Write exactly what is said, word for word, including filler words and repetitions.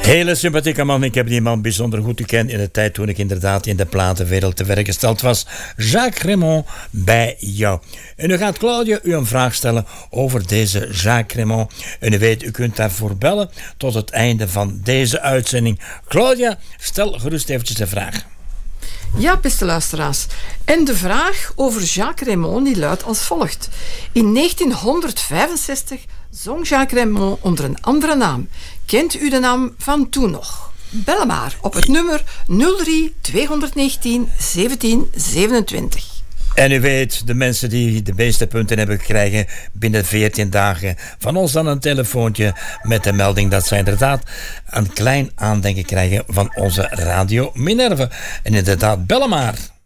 Hele sympathieke man. Ik heb die man bijzonder goed gekend in de tijd toen ik inderdaad in de platenwereld te werk gesteld was. Jacques Raymond bij jou. En nu gaat Claudia u een vraag stellen over deze Jacques Raymond. En u weet, u kunt daarvoor bellen tot het einde van deze uitzending. Claudia, stel gerust eventjes de vraag. Ja, beste luisteraars. En de vraag over Jacques Raymond die luidt als volgt. In negentienhonderdvijfenzestig zong Jacques Raymond onder een andere naam. Kent u de naam van toen nog? Bel maar op het nummer nul drie tweehonderdnegentien zeventien zevenentwintig. En u weet, de mensen die de meeste punten hebben gekregen binnen veertien dagen van ons dan een telefoontje met de melding dat zij inderdaad een klein aandenken krijgen van onze Radio Minerve. En inderdaad, bellen maar.